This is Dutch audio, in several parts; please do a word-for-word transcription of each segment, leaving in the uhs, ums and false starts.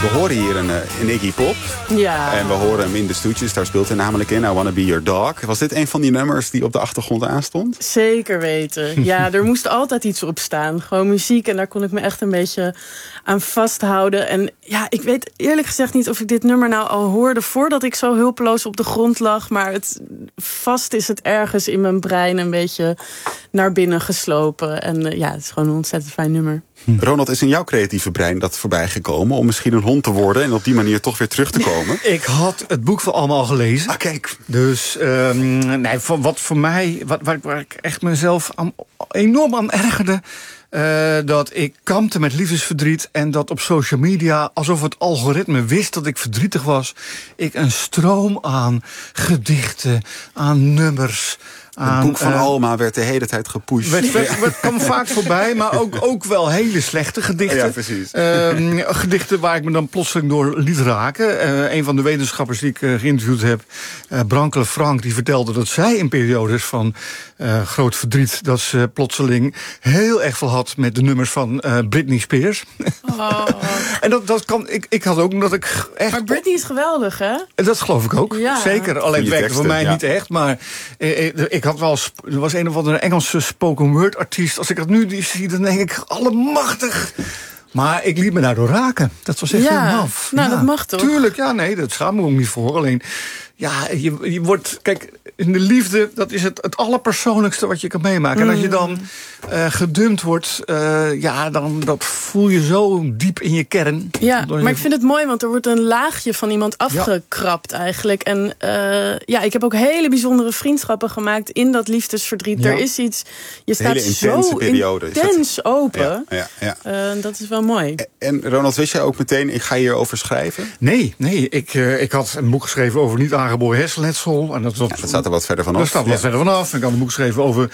We horen hier een, een Iggy Pop. Ja. En we horen hem in de stoetjes. Daar speelt hij namelijk in. I Wanna Be Your Dog. Was dit een van die nummers die op de achtergrond aanstond? Zeker weten. Ja, er moest altijd iets op staan. Gewoon muziek. En daar kon ik me echt een beetje aan vasthouden. En ja, ik weet eerlijk gezegd niet of ik dit nummer nou al hoorde voordat ik zo hulpeloos op de grond lag. Maar het, vast is het ergens in mijn brein een beetje naar binnen geslopen. En uh, ja, het is gewoon een ontzettend fijn nummer. Hm. Ronald, is in jouw creatieve brein dat voorbij gekomen om misschien een hond te worden en op die manier toch weer terug te komen? Ik had het boek van allemaal gelezen. Ah, kijk. Dus um, nee, wat voor mij, wat, waar, waar ik echt mezelf aan, enorm aan ergerde, Uh, dat ik kampte met liefdesverdriet en dat op social media, alsof het algoritme wist dat ik verdrietig was, ik een stroom aan gedichten, aan nummers. Het boek van uh, Alma werd de hele tijd gepusht. Het werd, werd, kwam vaak voorbij, maar ook, ook wel hele slechte gedichten. Ja, precies. Uh, gedichten waar ik me dan plotseling door liet raken. Uh, een van de wetenschappers die ik uh, geïnterviewd heb, uh, Brankele Frank, die vertelde dat zij in periodes van uh, groot verdriet, dat ze plotseling heel erg veel had met de nummers van uh, Britney Spears. Oh. En dat, dat kan, ik, ik had ook dat ik echt. Maar Britney is geweldig, hè? Dat geloof ik ook. Ja. Zeker. Alleen het werkte voor mij ja. niet echt. Maar eh, ik had wel. Er was een of andere Engelse spoken word artiest. Als ik dat nu zie, dan denk ik allemachtig. Maar ik liet me daardoor raken. Dat was echt ja. heel maf. Nou, ja. dat mag toch? Tuurlijk, ja, nee, dat schaam me ook niet voor. Alleen, ja, je, je wordt. Kijk, in de liefde, dat is het, het allerpersoonlijkste wat je kan meemaken. Mm. En als je dan uh, gedumpt wordt, uh, ja, dan dat voel je zo diep in je kern. Ja, maar ik vind het mooi, want er wordt een laagje van iemand afgekrapt ja. eigenlijk. En uh, ja, ik heb ook hele bijzondere vriendschappen gemaakt in dat liefdesverdriet. Ja. Er is iets, je staat zo periode, intens open. Ja, ja, ja. Uh, dat is wel mooi. En, en Ronald, wist jij ook meteen, ik ga hierover schrijven? Nee, nee. Ik, uh, ik had een boek geschreven over niet aangeboren hersenletsel. En dat, dat, ja, dat staat er wat verder vanaf. Dat staat er wat ja. verder vanaf. Ik had een boek geschreven over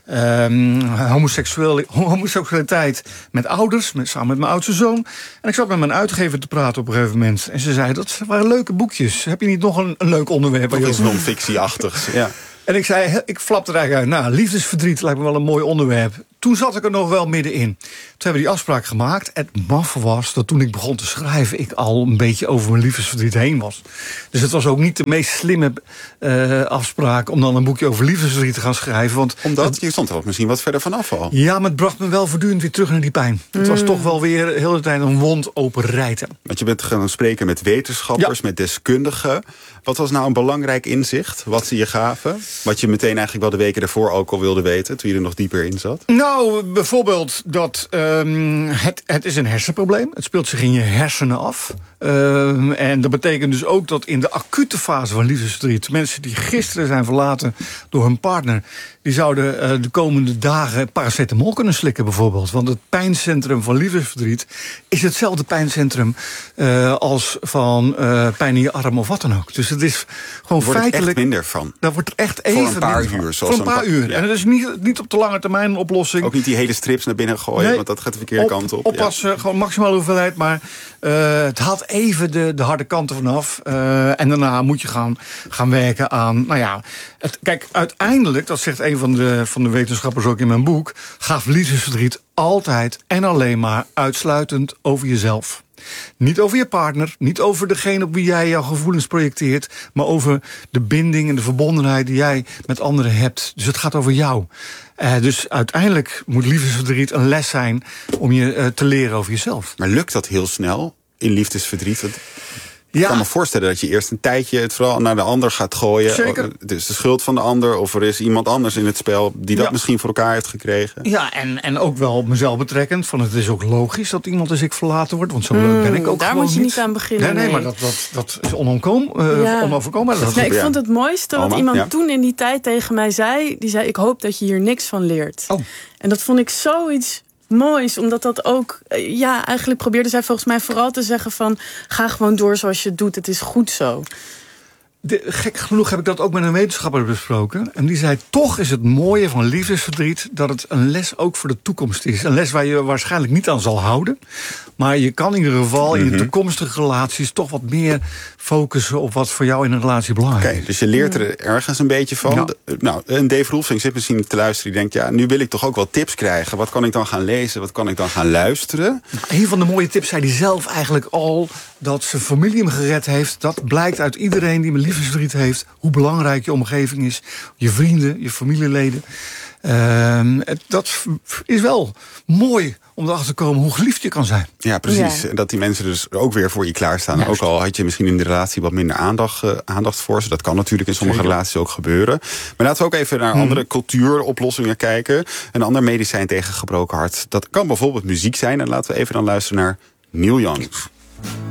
um, homoseksueel, homoseksualiteit met ouders, met, samen met mijn oudste zoon. En ik zat met mijn uitgever te praten op een gegeven moment. En ze zei, dat waren leuke boekjes. Heb je niet nog een, een leuk onderwerp? Nog iets non-fictie-achtigs, ja. En ik zei, ik flapte er eigenlijk uit, nou, liefdesverdriet lijkt me wel een mooi onderwerp. Toen zat ik er nog wel middenin. Toen hebben we die afspraak gemaakt. Het maffe was dat toen ik begon te schrijven, ik al een beetje over mijn liefdesverdriet heen was. Dus het was ook niet de meest slimme uh, afspraak om dan een boekje over liefdesverdriet te gaan schrijven. Want Omdat? Het, je stond er ook misschien wat verder vanaf al. Ja, maar het bracht me wel voortdurend weer terug naar die pijn. Mm. Het was toch wel weer de hele tijd een wond open rijten. Want je bent gaan spreken met wetenschappers, ja. met deskundigen. Wat was nou een belangrijk inzicht? Wat ze je gaven? Wat je meteen eigenlijk wel de weken daarvoor ook al wilde weten, toen je er nog dieper in zat? Nou, bijvoorbeeld dat um, het, het is een hersenprobleem. Het speelt zich in je hersenen af. Um, en dat betekent dus ook dat in de acute fase van liefdesverdriet, mensen die gisteren zijn verlaten door hun partner, die zouden uh, de komende dagen paracetamol kunnen slikken bijvoorbeeld. Want het pijncentrum van liefdesverdriet is hetzelfde pijncentrum uh, als van uh, pijn in je arm of wat dan ook. Dus het is gewoon wordt feitelijk. Er echt minder van. Daar wordt er echt even voor een paar minder uur. Voor een paar uur. Ja. En het is niet, niet op de lange termijn een oplossing. Ook niet die hele strips naar binnen gooien, nee, want dat gaat de verkeerde op, kant op. Oppassen, ja. Gewoon maximale hoeveelheid, maar uh, het haalt even de, de harde kanten vanaf. Uh, en daarna moet je gaan, gaan werken aan, nou ja, het, kijk, uiteindelijk, dat zegt een van de, van de wetenschappers ook in mijn boek, gaat liefdesverdriet altijd en alleen maar uitsluitend over jezelf. Niet over je partner, niet over degene op wie jij jouw gevoelens projecteert, maar over de binding en de verbondenheid die jij met anderen hebt. Dus het gaat over jou. Uh, dus uiteindelijk moet liefdesverdriet een les zijn om je uh, te leren over jezelf. Maar lukt dat heel snel in liefdesverdriet? Want ik ja. kan me voorstellen dat je eerst een tijdje het vooral naar de ander gaat gooien. Zeker. Het is de schuld van de ander, of er is iemand anders in het spel die dat ja. misschien voor elkaar heeft gekregen. Ja, en, en ook wel op mezelf betrekkend. Van het is ook logisch dat iemand als ik verlaten wordt, want zo leuk mm, ben ik ook daar gewoon moet je niet. niet aan beginnen. Nee, nee, nee. maar dat, dat, dat is onontkoom, uh, ja. onoverkombaar. Dat nee, ik vond het mooiste wat Alma, iemand ja. toen in die tijd tegen mij zei. Die zei, ik hoop dat je hier niks van leert. Oh. En dat vond ik zoiets moois, omdat dat ook, ja, eigenlijk probeerde zij volgens mij vooral te zeggen van, ga gewoon door zoals je het doet, het is goed zo. De, gek genoeg heb ik dat ook met een wetenschapper besproken. En die zei, toch is het mooie van liefdesverdriet dat het een les ook voor de toekomst is. Een les waar je waarschijnlijk niet aan zal houden. Maar je kan in ieder geval mm-hmm. in de toekomstige relaties toch wat meer focussen op wat voor jou in een relatie belangrijk is. Oké, dus je leert er ergens een beetje van. Ja. De, nou, en Dave Roelvink zit misschien te luisteren. Die denkt, ja, nu wil ik toch ook wel tips krijgen. Wat kan ik dan gaan lezen? Wat kan ik dan gaan luisteren? Een van de mooie tips zei hij zelf eigenlijk al. dat zijn familie hem gered heeft. Dat blijkt uit iedereen die een liefdesverdriet heeft. Hoe belangrijk je omgeving is. Je vrienden, je familieleden. Uh, dat is wel mooi om erachter te komen hoe geliefd je kan zijn. Ja, precies. Ja. En dat die mensen dus ook weer voor je klaarstaan. Ja. Ook al had je misschien in de relatie wat minder aandacht, uh, aandacht voor ze. Dat kan natuurlijk in sommige Zeker. relaties ook gebeuren. Maar laten we ook even naar Hmm. andere cultuuroplossingen kijken. Een ander medicijn tegen gebroken hart. Dat kan bijvoorbeeld muziek zijn. En laten we even dan luisteren naar Neil Young.